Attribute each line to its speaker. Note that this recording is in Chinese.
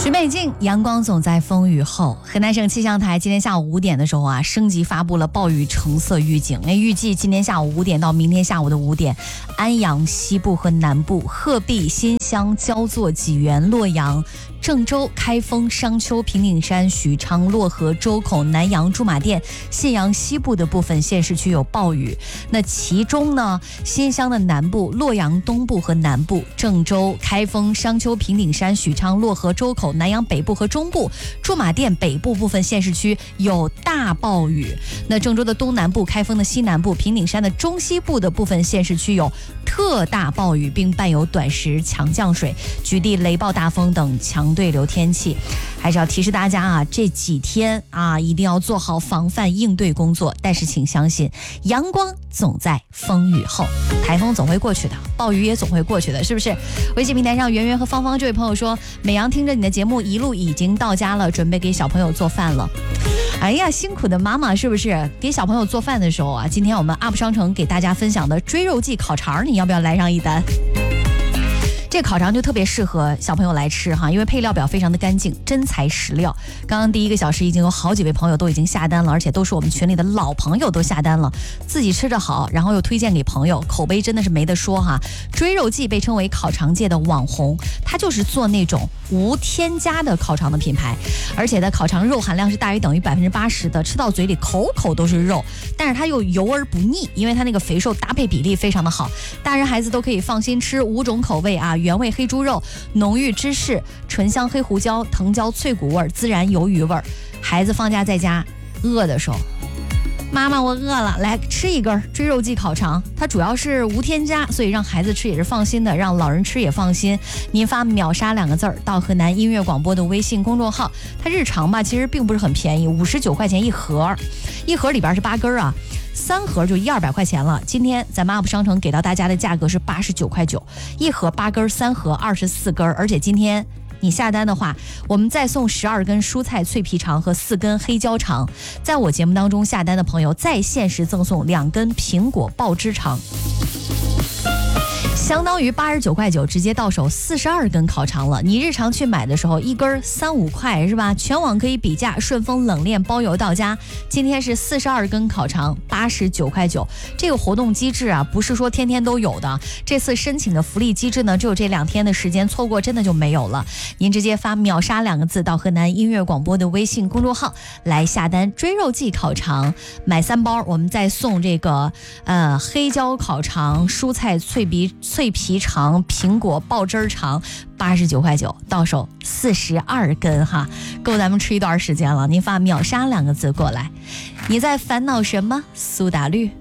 Speaker 1: 十美静，阳光总在风雨后。河南省气象台今天下午5点的时候啊，升级发布了暴雨橙色预警。预计今天下午5点到明天下午的5点，安阳西部和南部、鹤壁、新乡、焦作、济源、洛阳、郑州、开封、商丘、平顶山、许昌、漯河、周口、南阳、驻马店、信阳西部的部分县市区有暴雨。那其中呢，新乡的南部、洛阳东部和南部、郑州、开封、商丘、平顶山、许昌、漯河、周口、南阳北部和中部、驻马店北部部分县市区有大暴雨。那郑州的东南部、开封的西南部、平顶山的中西部的部分县市区有特大暴雨，并伴有短时强降水、局地雷暴大风等强对流天气。还是要提示大家啊，这几天啊一定要做好防范应对工作。但是请相信，阳光总在风雨后，台风总会过去的，暴雨也总会过去的，是不是？微信平台上圆圆和芳芳这位朋友说，美阳听着你的节目一路已经到家了，准备给小朋友做饭了。哎呀，辛苦的妈妈是不是？给小朋友做饭的时候啊，今天我们 UP 商城给大家分享的追肉季烤肠，你要不要来上一单？这烤肠就特别适合小朋友来吃哈，因为配料表非常的干净，真材实料。刚刚第1个小时已经有好几位朋友都已经下单了，而且都是我们群里的老朋友都下单了，自己吃着好，然后又推荐给朋友，口碑真的是没得说哈。追肉季被称为烤肠界的网红，它就是做那种无添加的烤肠的品牌，而且的烤肠肉含量是大于等于80%的，吃到嘴里口口都是肉，但是它又油而不腻，因为它那个肥瘦搭配比例非常的好，大人孩子都可以放心吃，5种口味啊。原味黑猪肉、浓郁芝士、醇香黑胡椒、藤椒脆骨味、孜然鱿鱼味。孩子放假在家饿的时候，妈妈我饿了，来吃一根追肉季烤肠。它主要是无添加，所以让孩子吃也是放心的，让老人吃也放心。您发秒杀2个字到河南音乐广播的微信公众号。它日常吧其实并不是很便宜，59块钱一盒，一盒里边是8根啊，3盒就100-200块钱了。今天咱们 UP 商城给到大家的价格是89块9，一盒8根，3盒24根，而且今天你下单的话，我们再送12根蔬菜脆皮肠和4根黑椒肠。在我节目当中下单的朋友，再限时赠送2根苹果爆汁肠，相当于89块9，直接到手42根烤肠了。你日常去买的时候，一根3-5块是吧？全网可以比价，顺丰冷链包邮到家。今天是42根烤肠89块9，这个活动机制啊，不是说天天都有的。这次申请的福利机制呢，只有这2天的时间，错过真的就没有了。您直接发秒杀2个字到河南音乐广播的微信公众号来下单追肉季烤肠，买3包，我们再送这个黑椒烤肠、蔬菜脆皮肠、苹果爆汁肠，89块9，到手42根哈，够咱们吃一段时间了。您发秒杀2个字过来。你在烦恼什么？苏打绿。